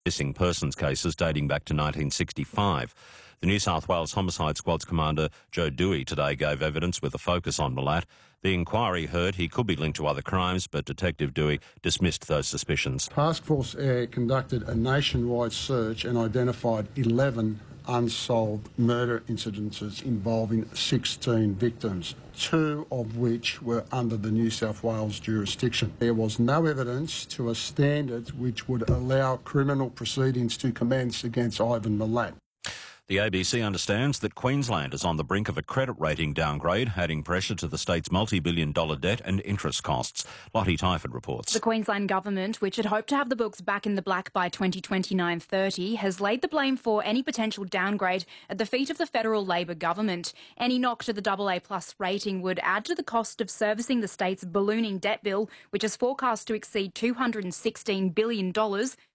missing persons cases dating back to 1965. The New South Wales Homicide Squad's commander, Joe Dewey, today gave evidence with a focus on Milat. The inquiry heard he could be linked to other crimes, but Detective Dewey dismissed those suspicions. Task Force Air conducted a nationwide search and identified 11 unsolved murder incidences involving 16 victims, 2 of which were under the New South Wales jurisdiction. There was no evidence to a standard which would allow criminal proceedings to commence against Ivan Milat. The ABC understands that Queensland is on the brink of a credit rating downgrade, adding pressure to the state's multi-billion-dollar debt and interest costs. Lottie Tyford reports. The Queensland government, which had hoped to have the books back in the black by 2029-30, has laid the blame for any potential downgrade at the feet of the federal Labor government. Any knock to the AA+ rating would add to the cost of servicing the state's ballooning debt bill, which is forecast to exceed $216 billion